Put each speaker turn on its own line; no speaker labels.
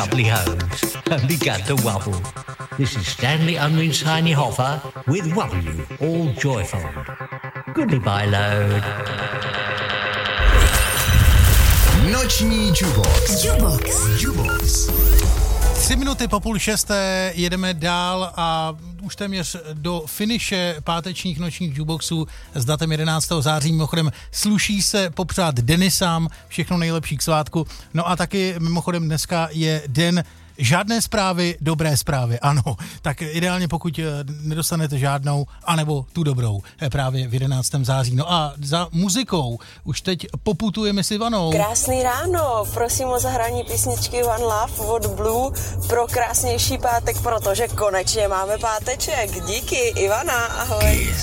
Lovely hoes, only got the wobble. This is Stanley Unwin's Tiny Hoffer with W, all joyful. Goodbye, load.
Noční Jukebox. Jukebox.
3 minuty po 5:30 jedeme dál a už téměř do finiše pátečních nočních jukeboxů s datem 11. září. Mimochodem sluší se popřát Denisám všechno nejlepší k svátku. No a taky mimochodem dneska je den žádné zprávy, dobré zprávy. Ano, tak ideálně pokud nedostanete žádnou, anebo tu dobrou právě v 11. září. No a za muzikou už teď poputujeme s Ivanou.
Krásný ráno, prosím o zahrání písničky One Love od Blue pro krásnější pátek, protože konečně máme páteček. Díky, Ivana, ahoj.